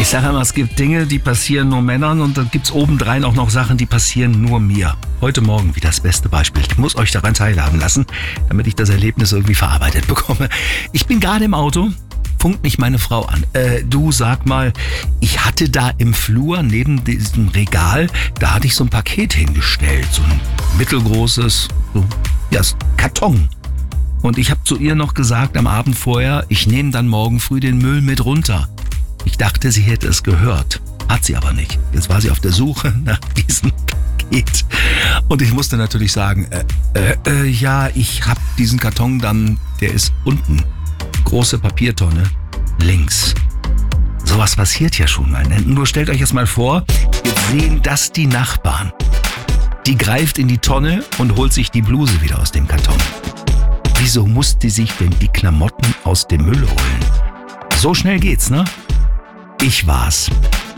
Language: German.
sage immer, es gibt Dinge, die passieren nur Männern und dann gibt's obendrein auch noch Sachen, die passieren nur mir. Heute Morgen wie das beste Beispiel. Ich muss euch daran teilhaben lassen, damit ich das Erlebnis irgendwie verarbeitet bekomme. Ich bin gerade im Auto, funkt mich meine Frau an. Du, sag mal, ich hatte da im Flur neben diesem Regal, da hatte ich so ein Paket hingestellt. So ein mittelgroßes, Karton. Und ich habe zu ihr noch gesagt am Abend vorher, ich nehme dann morgen früh den Müll mit runter. Ich dachte, sie hätte es gehört. Hat sie aber nicht. Jetzt war sie auf der Suche nach diesem Paket. Und ich musste natürlich sagen, ja, ich habe diesen Karton dann, der ist unten. Große Papiertonne, links. Sowas passiert ja schon mal. Nur stellt euch jetzt mal vor, jetzt sehen das die Nachbarn. Die greift in die Tonne und holt sich die Bluse wieder aus dem Karton. Wieso muss die sich denn die Klamotten aus dem Müll holen? So schnell geht's, ne? Ich war's.